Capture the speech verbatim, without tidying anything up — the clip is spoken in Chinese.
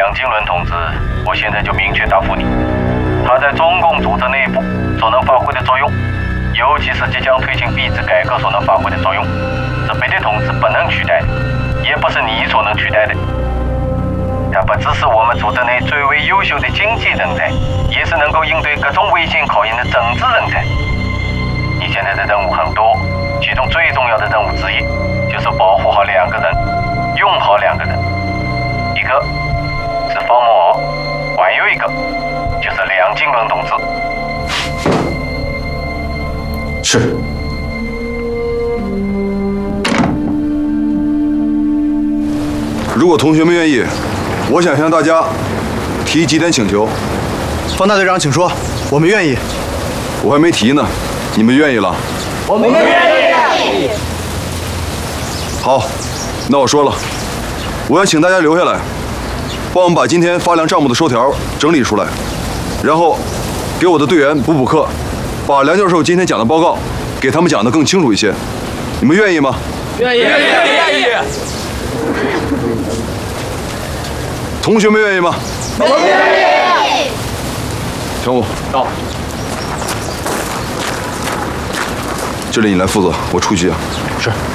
梁金伦同志，我现在就明确答复你，他在中共组织内部所能发挥的作用，尤其是即将推行币制改革所能发挥的作用，是别的同志不能取代的，也不是你所能取代的。他不只是我们组织内最为优秀的经济人才，也是能够应对各种危险考验的政治人才。你现在的任务很多，其中最重要的任务之一，就是保护好两个人，用好两个人，一个是方沫儿，还有一个就是梁金伦同志。 是。 如果同学们愿意，我想向大家提几点请求。 方大队长，请说，我们愿意。 我还没提呢，你们愿意了？ 我们愿意。 好，那我说了，我要请大家留下来，帮我们把今天发粮账目的收条整理出来，然后给我的队员补补课，把梁教授今天讲的报告给他们讲得更清楚一些。你们愿意吗？ 愿意，愿意，愿意。 同学们愿意吗？ 我们愿意。 乘务到。 这里你来负责，我出去啊。 是。